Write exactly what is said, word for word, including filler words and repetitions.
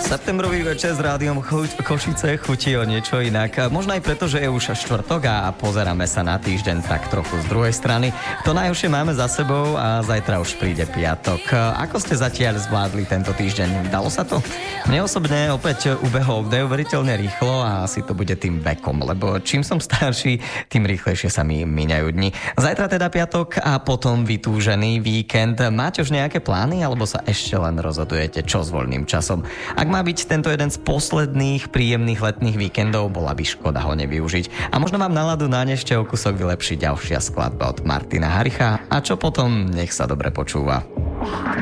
Septembrový večer s rádiom Chuť, Košice chutí o niečo inak. Možno aj preto, že je už štvrtok a pozeráme sa na týždeň tak trochu z druhej strany. To najhoršie máme za sebou a zajtra už príde piatok. Ako ste zatiaľ zvládli tento týždeň? Dalo sa to? Mne osobne opäť ubehol neuveriteľne rýchlo a asi to bude tým vekom, lebo čím som starší, tým rýchlejšie sa mi míňajú dni. Zajtra teda piatok a potom vytúžený víkend. Máte už nejaké plány alebo sa ešte len rozhodujete, čo s voľným časom? Ak má byť tento jeden z posledných príjemných letných víkendov, bola by škoda ho nevyužiť. A možno vám náladu na ne ešte o kúsok vylepší ďalšia skladba od Martina Haricha. A čo potom, nech sa dobre počúva.